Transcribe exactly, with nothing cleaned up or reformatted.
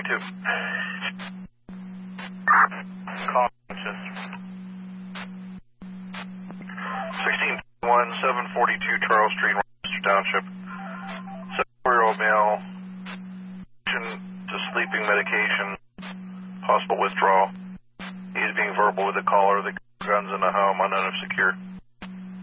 two. Conscious. sixteen one, seven forty-two Charles Street, Rochester Township. seventy-four-year-old male. To sleeping medication. Possible withdrawal. He is being verbal with the caller. The gun's in the home, unknown if secure.